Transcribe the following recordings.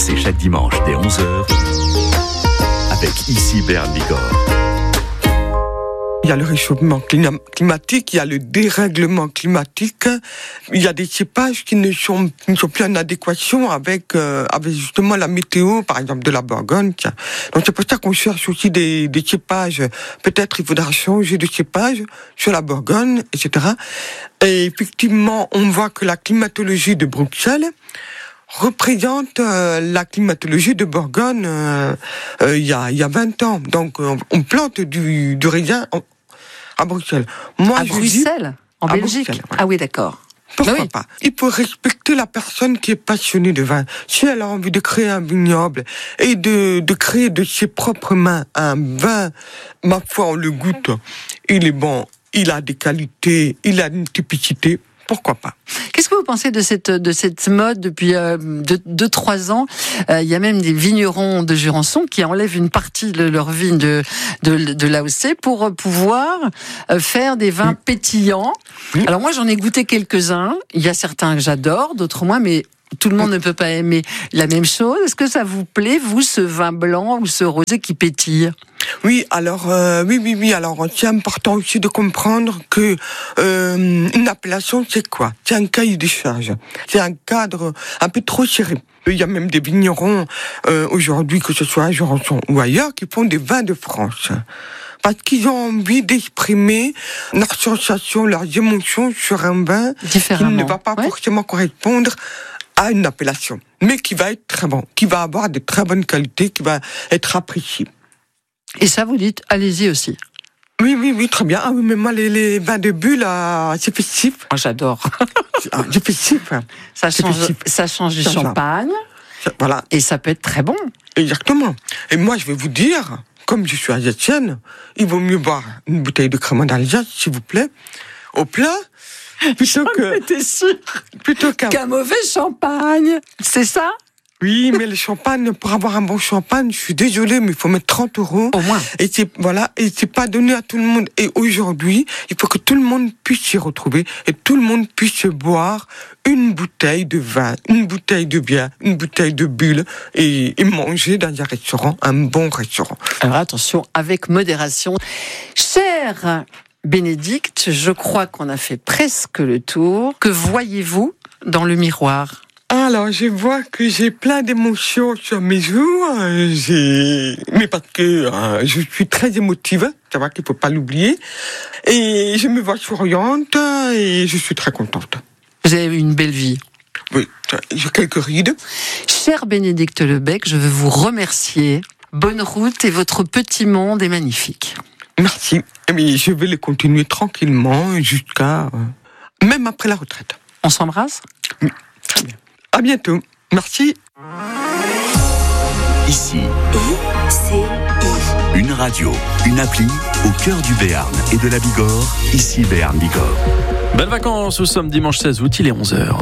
C'est chaque dimanche dès 11h avec ici Bern Bigorre. Il y a le réchauffement climatique, il y a le dérèglement climatique, il y a des cépages qui ne sont plus en adéquation avec justement la météo, par exemple de la Bourgogne. Donc c'est pour ça qu'on cherche aussi des cépages. Peut-être il faudra changer de cépage sur la Bourgogne, etc. Et effectivement, on voit que la climatologie de Bruxelles représente la climatologie de Bourgogne il y a 20 ans. Donc on plante du raisin à Bruxelles. Moi, à Bruxelles, en Belgique. Bruxelles, ouais. Ah oui, d'accord. Pourquoi pas? Il faut respecter la personne qui est passionnée de vin. Si elle a envie de créer un vignoble et de créer de ses propres mains un vin, ma foi, on le goûte. Il est bon, il a des qualités, il a une typicité. Pourquoi pas? Qu'est-ce que vous pensez de cette mode depuis 2-3 ans? Il y a même des vignerons de Jurançon qui enlèvent une partie de leur vigne de l'AOC pour pouvoir faire des vins pétillants. Oui. Alors moi j'en ai goûté quelques-uns. Il y a certains que j'adore, d'autres moins, mais tout le monde ne peut pas aimer la même chose. Est-ce que ça vous plaît, vous, ce vin blanc ou ce rosé qui pétille? Oui, alors oui. Alors c'est important aussi de comprendre que une appellation c'est quoi? C'est un cahier des charges. C'est un cadre un peu trop serré. Il y a même des vignerons aujourd'hui, que ce soit à Jurançon ou ailleurs, qui font des vins de France. Parce qu'ils ont envie d'exprimer leurs sensations, leurs émotions sur un vin qui ne va pas forcément correspondre à une appellation, mais qui va être très bon, qui va avoir de très bonnes qualités, qui va être apprécié. Et ça, vous dites, allez-y aussi. Oui, très bien. Ah oui, mais moi, les vins de bulles, c'est festif. Moi, j'adore. C'est festif. Ça change du champagne. Voilà. Et ça peut être très bon. Exactement. Et moi, je vais vous dire, comme je suis alsacienne, il vaut mieux boire une bouteille de crémant d'Alsace, s'il vous plaît, au plat, plutôt qu'un mauvais champagne. C'est ça? Oui, mais le champagne, pour avoir un bon champagne, je suis désolée, mais il faut mettre 30 € au moins. Et c'est pas donné à tout le monde. Et aujourd'hui, il faut que tout le monde puisse s'y retrouver et tout le monde puisse boire une bouteille de vin, une bouteille de bière, une bouteille de bulle et manger dans un restaurant, un bon restaurant. Alors attention, avec modération. Cher Bénédicte, je crois qu'on a fait presque le tour. Que voyez-vous dans le miroir? Alors, je vois que j'ai plein d'émotions sur mes joues, mais parce que je suis très émotive, ça va qu'il faut pas l'oublier, et je me vois souriante et je suis très contente. Vous avez une belle vie. Oui, j'ai quelques rides. Cher Bénédicte Lebec, je veux vous remercier. Bonne route et votre petit monde est magnifique. Merci. Mais je vais les continuer tranquillement jusqu'à même après la retraite. On s'embrasse? Oui, très bien. À bientôt. Merci. Ici, une radio, une appli au cœur du Béarn et de la Bigorre. Ici Bern Bigorre. Belles vacances, nous sommes dimanche 16 août, il est 11h.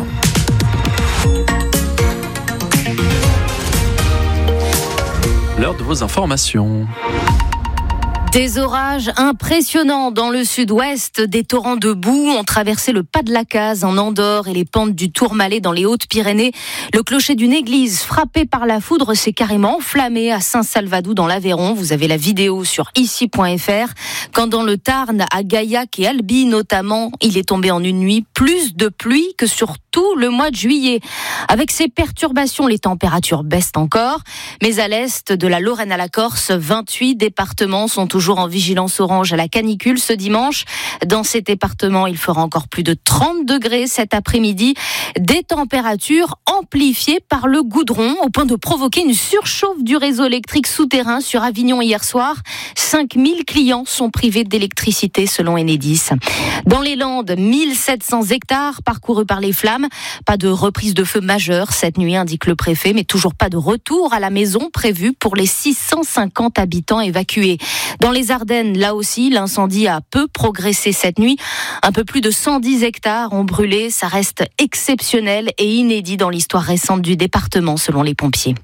L'heure de vos informations. Des orages impressionnants dans le sud-ouest, des torrents de boue ont traversé le pas de la Case en Andorre et les pentes du Tourmalet dans les Hautes-Pyrénées. Le clocher d'une église frappé par la foudre s'est carrément enflammé à Saint-Salvadou dans l'Aveyron. Vous avez la vidéo sur ici.fr. Quand dans le Tarn, à Gaillac et Albi notamment, il est tombé en une nuit plus de pluie que sur tout le mois de juillet. Avec ces perturbations, les températures baissent encore. Mais à l'est, de la Lorraine à la Corse, 28 départements sont toujours en vigilance orange à la canicule ce dimanche. Dans ces départements, il fera encore plus de 30 degrés cet après-midi. Des températures amplifiées par le goudron au point de provoquer une surchauffe du réseau électrique souterrain sur Avignon hier soir. 5000 clients sont privés d'électricité selon Enedis. Dans les Landes, 1700 hectares parcourus par les flammes. Pas de reprise de feu majeure cette nuit, indique le préfet, mais toujours pas de retour à la maison prévu pour les 650 habitants évacués. Dans les Ardennes, là aussi, l'incendie a peu progressé cette nuit. Un peu plus de 110 hectares ont brûlé. Ça reste exceptionnel et inédit dans l'histoire récente du département, selon les pompiers.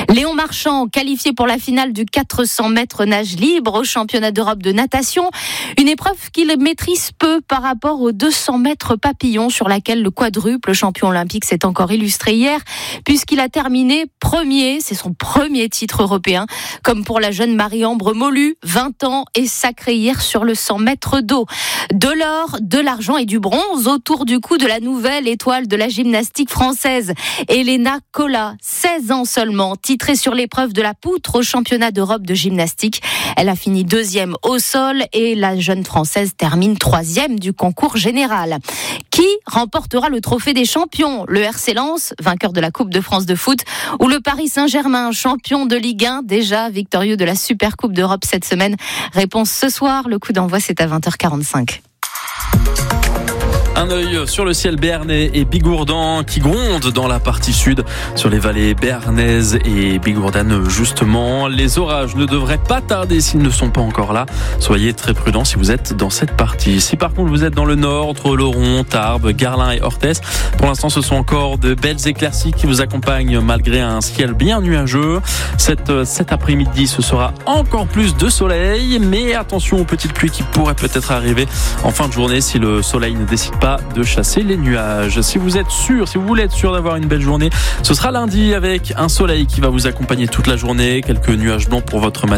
Léon Marchand, qualifié pour la finale du 400 mètres nage libre au championnat d'Europe de natation. Une épreuve qu'il maîtrise peu par rapport aux 200 mètres papillon sur laquelle le quadruple champion olympique s'est encore illustré hier, puisqu'il a terminé premier. C'est son premier titre européen. Comme pour la jeune Marie-Ambre Molu, 20 ans, et sacrée hier sur le 100 mètres d'eau. De l'or, de l'argent et du bronze autour du cou de la nouvelle étoile de la gymnastique française, Elena Cola, 16 ans seulement, titrée sur l'épreuve de la poutre au championnat d'Europe de gymnastique. Elle a fini 2e au sol et la jeune française termine 3e du concours général. Qui remportera le trophée des champions? Le RC Lens, vainqueur de la Coupe de France de foot, ou le Paris Saint-Germain, champion de Ligue 1, déjà victorieux de la Super Coupe d'Europe cette semaine? Réponse ce soir, le coup d'envoi c'est à 20h45. Un œil sur le ciel béarnais et bigourdan qui gronde dans la partie sud, sur les vallées béarnaises et bigourdanes justement. Les orages ne devraient pas tarder s'ils ne sont pas encore là. Soyez très prudents si vous êtes dans cette partie. Si par contre vous êtes dans le nord, entre Laurent, Tarbes, Garlin et Orthès, pour l'instant ce sont encore de belles éclaircies qui vous accompagnent malgré un ciel bien nuageux. Cet après-midi ce sera encore plus de soleil, mais attention aux petites pluies qui pourraient peut-être arriver en fin de journée si le soleil ne décide pas de chasser les nuages. Si vous voulez être sûr d'avoir une belle journée, ce sera lundi avec un soleil qui va vous accompagner toute la journée, quelques nuages blancs pour votre matin.